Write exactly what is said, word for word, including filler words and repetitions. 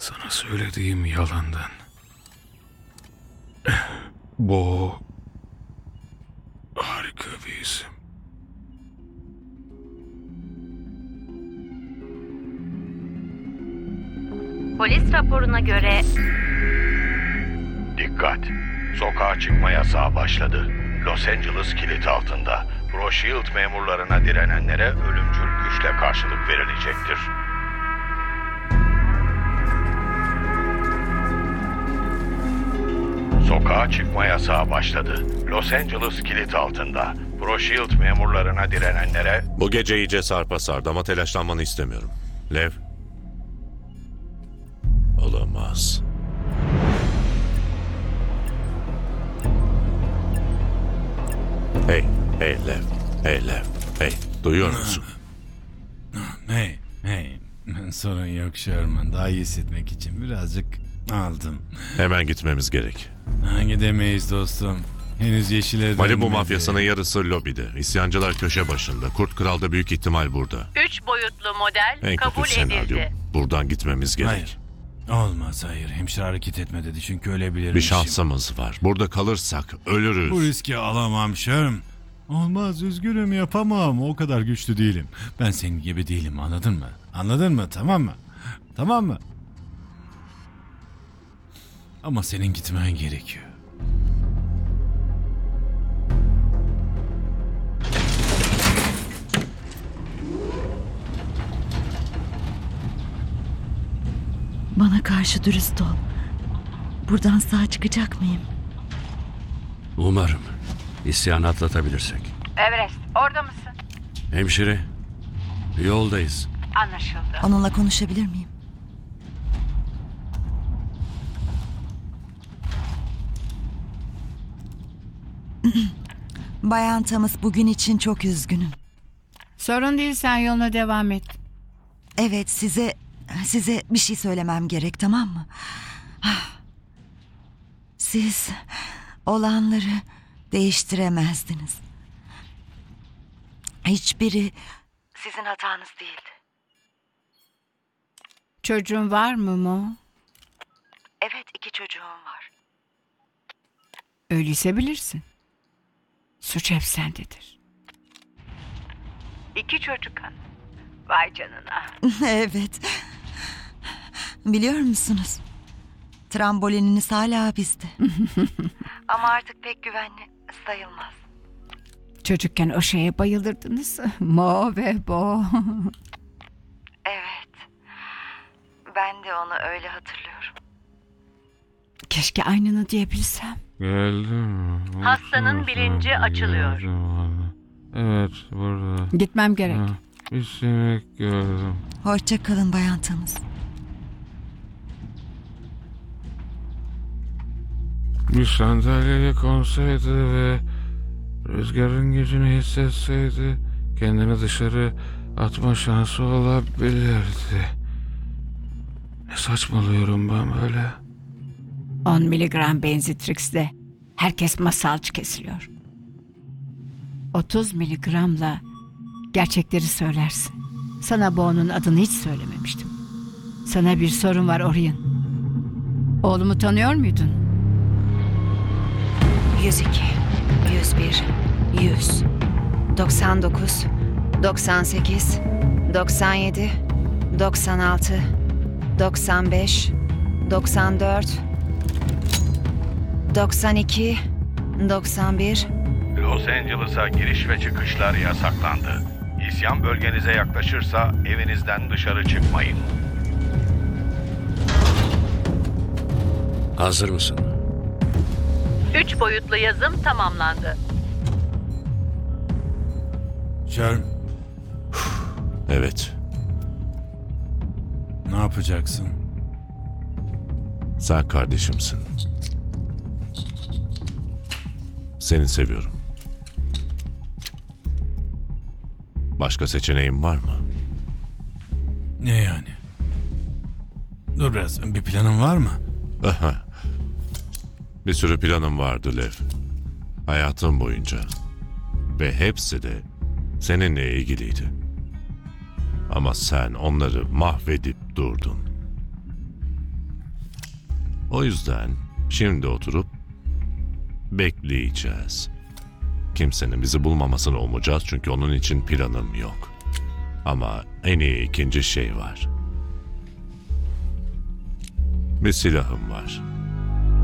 Sana söylediğim yalandan. Bu harika bir isim. Polis raporuna göre Dikkat! Sokağa çıkma yasağı başladı. Los Angeles kilit altında. Pro-Shield memurlarına direnenlere ölümcül güçle karşılık verilecektir. Sokağa çıkma yasağı başladı. Los Angeles kilit altında. Pro-Shield memurlarına direnenlere... Bu gece iyice sarpa sardı ama telaşlanmanı istemiyorum. Lev. Olamaz. Hey, hey Lev. Hey Lev. Hey, duyuyor musun? Hey, hey. Sorun yok Sherman. Daha iyi hissetmek için birazcık aldım. Hemen gitmemiz gerek. Ha, gidemeyiz dostum. Henüz yeşile dönmedi. Malibu mafyasının yarısı lobide. İsyancılar köşe başında. Kurt Kral da büyük ihtimal burada. üç boyutlu model En kabul kötü senaryo. edildi. Buradan gitmemiz gerek. Hayır. Olmaz hayır. Hemşire hareket etme dedi çünkü ölebilirmişim. Bir şansımız var. Burada kalırsak ölürüz. Bu riski alamam Sherm. Olmaz, üzgünüm, yapamam. O kadar güçlü değilim. Ben senin gibi değilim, anladın mı? Anladın mı, tamam mı? Tamam mı? Ama senin gitmen gerekiyor. Bana karşı dürüst ol. Buradan sağ çıkacak mıyım? Umarım isyanı atlatabilirsek. Everest, orada mısın? Hemşire, yoldayız. Anlaşıldı. Onunla konuşabilir miyim? Bayan Thomas, bugün için çok üzgünüm. Sorun değil, sen yoluna devam et. Evet, size size bir şey söylemem gerek, tamam mı? Siz olanları değiştiremezdiniz. Hiçbiri sizin hatanız değildi. Çocuğun var mı Mo? Evet, iki çocuğum var. Öyleyse bilirsin. Suç hep sendedir. İki çocuk hanım. Vay canına. Evet. Biliyor musunuz? Trambolininiz hala bizde. Ama artık pek güvenli sayılmaz. Çocukken o şeye bayılırdınız. Mo ve Bo. Evet. Ben de onu öyle hatırlıyorum. Keşke aynını diyebilsem. Geldim. Hastanın bilinci açılıyor. Evet, burada. Gitmem gerek. Ha, bir sinek gördüm. Hoşça kalın Bayan Thomas. Bir sandalyeye konsaydı ve rüzgarın gücünü hissetseydi kendini dışarı atma şansı olabilirdi. Ne saçmalıyorum ben böyle? on miligram Benzitrix'le herkes masalcı kesiliyor. otuz miligramla gerçekleri söylersin. Sana Bo'nun adını hiç söylememiştim. Sana bir sorun var Orion. Oğlumu tanıyor muydun? yüz iki, yüz bir, yüz, doksan dokuz, doksan sekiz, doksan yedi, doksan altı, doksan beş, doksan dört, doksan iki, doksan bir. Los Angeles'a giriş ve çıkışlar yasaklandı. İsyan bölgenize yaklaşırsa evinizden dışarı çıkmayın. Hazır mısın? Üç boyutlu yazım tamamlandı. Sherm, Evet. ne yapacaksın? Sen kardeşimsin. Seni seviyorum. Başka seçeneğin var mı? Ne yani? Dur biraz, bir planın var mı? Bir sürü planım vardı Lev. Hayatım boyunca. Ve hepsi de seninle ilgiliydi. Ama sen onları mahvedip durdun. O yüzden şimdi oturup bekleyeceğiz. Kimsenin bizi bulmamasını umacağız çünkü onun için planım yok. Ama en iyi ikinci şey var. Bir silahım var.